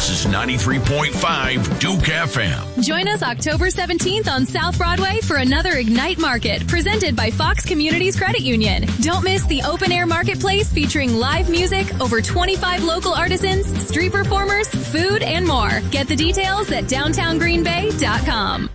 This is 93.5 Duke FM. Join us October 17th on South Broadway for another Ignite Market presented by Fox Communities Credit Union. Don't miss the open-air marketplace featuring live music, over 25 local artisans, street performers, food, and more. Get the details at downtowngreenbay.com.